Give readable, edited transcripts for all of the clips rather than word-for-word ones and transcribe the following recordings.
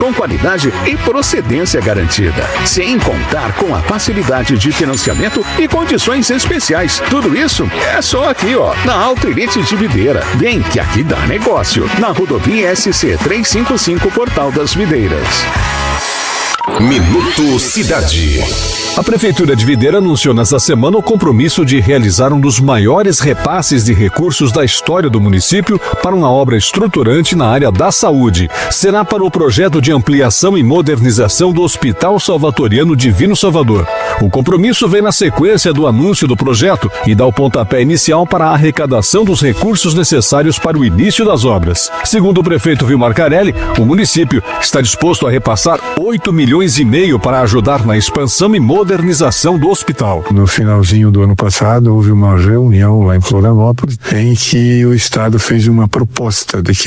com qualidade e procedência garantida, sem contar com a facilidade de financiamento e condições especiais. Tudo isso é só aqui, na Auto Elite de Videira. Vem que aqui dá negócio. Na rodovia SC 355, Portal das Videiras. Minuto Cidade. A Prefeitura de Videira anunciou nesta semana o compromisso de realizar um dos maiores repasses de recursos da história do município para uma obra estruturante na área da saúde. Será para o projeto de ampliação e modernização do Hospital Salvatoriano Divino Salvador. O compromisso vem na sequência do anúncio do projeto e dá o pontapé inicial para a arrecadação dos recursos necessários para o início das obras. Segundo o prefeito Vilmar Carelli, o município está disposto a repassar 8,5 milhões para ajudar na expansão e modernização do hospital. No finalzinho do ano passado, houve uma reunião lá em Florianópolis em que o Estado fez uma proposta de que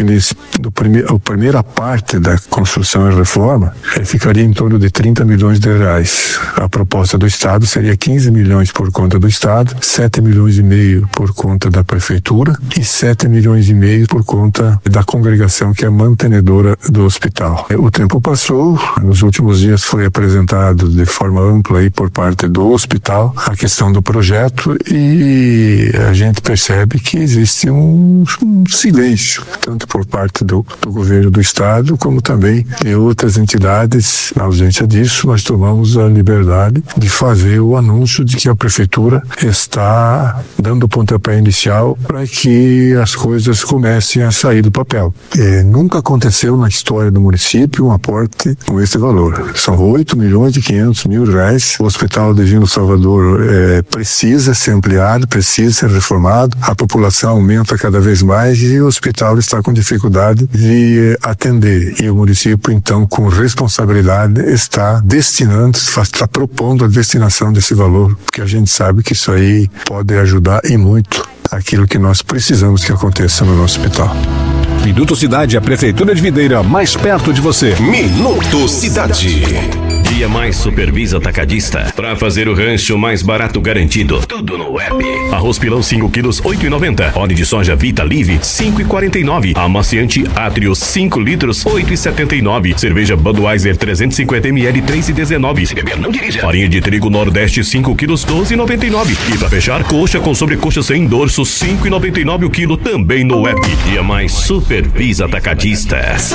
a primeira parte da construção e reforma ficaria em torno de 30 milhões de reais. A proposta do Estado seria 15 milhões por conta do Estado, 7,5 milhões por conta da Prefeitura e 7,5 milhões por conta da congregação que é mantenedora do hospital. O tempo passou, nos últimos dias foi apresentado de forma ampla aí por parte do hospital a questão do projeto e a gente percebe que existe um silêncio, tanto por parte do governo do Estado como também de outras entidades. Na ausência disso, nós tomamos a liberdade de fazer o anúncio de que a Prefeitura está dando o pontapé inicial para que as coisas comecem a sair do papel. Nunca aconteceu na história do município um aporte com esse valor. São 8,5 milhões. O Hospital Divino Salvador precisa ser ampliado, precisa ser reformado. A população aumenta cada vez mais e o hospital está com dificuldade de atender. E o município, então, com responsabilidade, está propondo a destinação desse valor, porque a gente sabe que isso aí pode ajudar e muito aquilo que nós precisamos que aconteça no nosso hospital. Minuto Cidade, a Prefeitura de Videira, mais perto de você. Minuto Cidade. Dia Mais Supervisa Atacadista. Pra fazer o rancho mais barato garantido. Tudo no app. Arroz pilão 5 quilos, 8,90. Óleo de soja Vita Live, 5,49. Amaciante Atrio 5 litros, 8,79. Cerveja Budweiser 350 ml, 3,19. Se beber, não dirija. Farinha de trigo Nordeste 5 quilos, 12,99. E pra fechar, coxa com sobrecoxa sem dorso, 5,99 o quilo, também no app. Dia Mais Supervisa Atacadista.